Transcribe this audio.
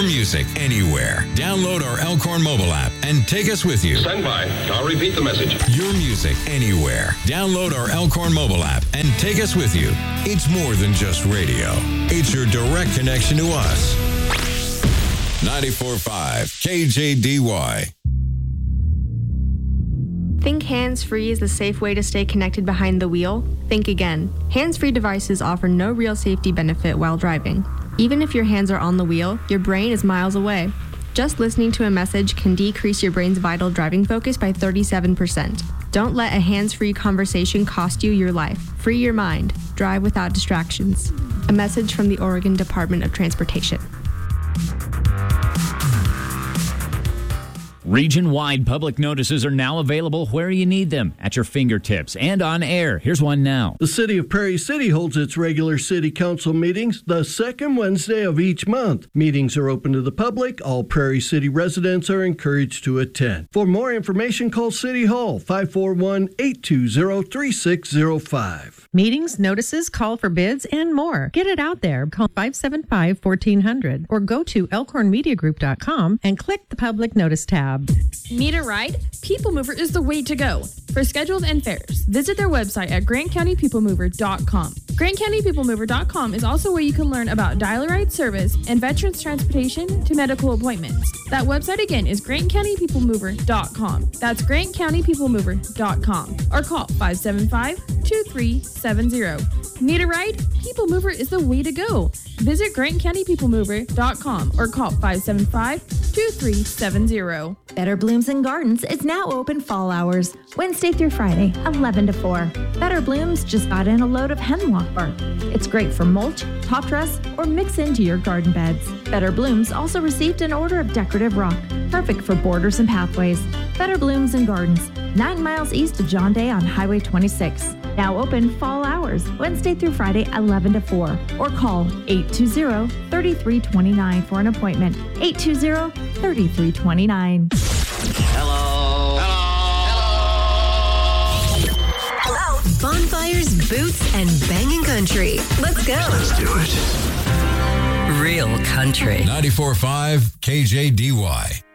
music anywhere. Download our Elkhorn mobile app and take us with you. Stand by. I'll repeat the message. Your music anywhere. Download our Elkhorn mobile app and take us with you. It's more than just radio. It's your direct connection to us. 94.5 KJDY. Think hands-free is the safe way to stay connected behind the wheel? Think again. Hands-free devices offer no real safety benefit while driving. Even if your hands are on the wheel, your brain is miles away. Just listening to a message can decrease your brain's vital driving focus by 37%. Don't let a hands-free conversation cost you your life. Free your mind. Drive without distractions. A message from the Oregon Department of Transportation. Region-wide public notices are now available where you need them, at your fingertips and on air. Here's one now. The City of Prairie City holds its regular City Council meetings the second Wednesday of each month. Meetings are open to the public. All Prairie City residents are encouraged to attend. For more information, call City Hall 541-820-3605. Meetings, notices, call for bids, and more. Get it out there. Call 575-1400 or go to elkhornmediagroup.com and click the public notice tab. Need a ride? People Mover is the way to go. For schedules and fares, visit their website at grantcountypeoplemover.com. grantcountypeoplemover.com is also where you can learn about dial-a-ride service and veterans transportation to medical appointments. That website again is grantcountypeoplemover.com. That's grantcountypeoplemover.com. Or call 575-2370. Need a ride? People Mover is the way to go. Visit grantcountypeoplemover.com or call 575-2370. Better Blooms and Gardens is now open fall hours, Wednesday through Friday, 11 to 4. Better Blooms just got in a load of hemlock bark. It's great for mulch, top dress, or mix into your garden beds. Better Blooms also received an order of decorative rock, perfect for borders and pathways. Better Blooms and Gardens, 9 miles east of John Day on Highway 26. Now open fall hours, Wednesday through Friday, 11 to 4. Or call 820-3329 for an appointment. 820-3329. Hello. Bonfires, boots, and banging country. Let's go. Let's do it. Real country. 94.5 KJDY.